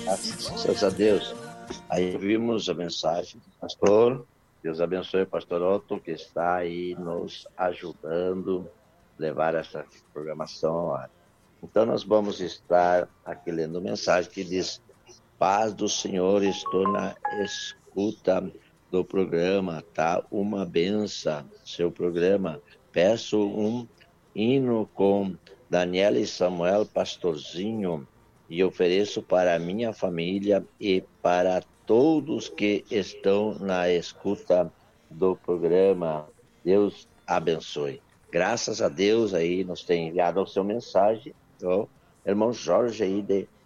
Graças a Deus. Aí vimos a mensagem do pastor. Deus abençoe o pastor Otto, que está aí nos ajudando a levar essa programação ao ar. Então nós vamos estar aqui lendo mensagem que diz: paz do Senhor, estou na escuta do programa, tá? Uma benção, seu programa. Peço um hino com Daniela e Samuel Pastorzinho e ofereço para a minha família e para todos que estão na escuta do programa. Deus abençoe. Graças a Deus aí nos tem enviado a sua mensagem, o irmão Jorge aí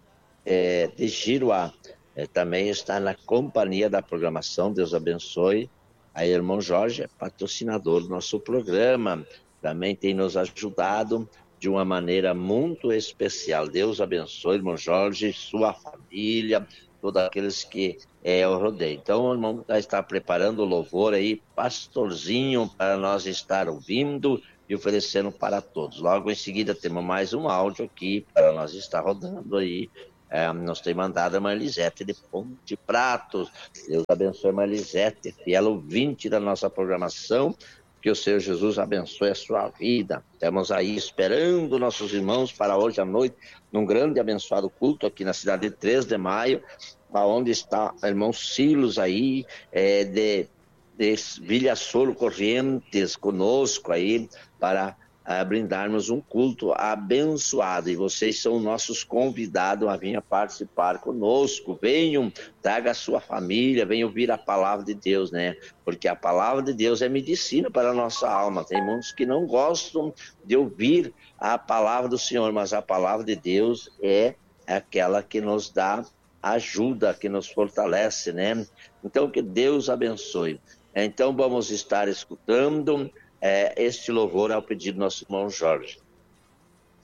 de Giruá. Também está na companhia da programação, Deus abençoe. Aí, irmão Jorge é patrocinador do nosso programa, também tem nos ajudado de uma maneira muito especial. Deus abençoe, irmão Jorge, sua família, todos aqueles que o rodeiam. Então, o irmão está preparando o louvor aí, pastorzinho, para nós estar ouvindo e oferecendo para todos. Logo em seguida, temos mais um áudio aqui para nós estar rodando aí. Nos tem mandado a Marlisete de Ponte Pratos. Deus abençoe a Marlisete, fiel ouvinte da nossa programação. Que o Senhor Jesus abençoe a sua vida. Estamos aí esperando nossos irmãos para hoje à noite, num grande e abençoado culto aqui na cidade de 3 de maio, onde está o irmão Silos aí, de Vila Solo Corrientes, conosco aí, para brindarmos um culto abençoado. E vocês são nossos convidados a vir participar conosco. Venham, traga a sua família, venham ouvir a palavra de Deus, né? Porque a palavra de Deus é medicina para a nossa alma. Tem muitos que não gostam de ouvir a palavra do Senhor, mas a palavra de Deus é aquela que nos dá ajuda, que nos fortalece, né? Então, que Deus abençoe. Então, vamos estar escutando este louvor ao pedido do nosso irmão Jorge.